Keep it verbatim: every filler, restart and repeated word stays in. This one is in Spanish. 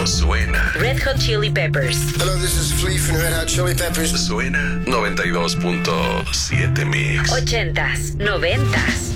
suena. Red Hot Chili Peppers. Hello, this is Flea from Red Hot Chili Peppers. Suena noventa y dos punto siete Mix. Ochentas, noventas.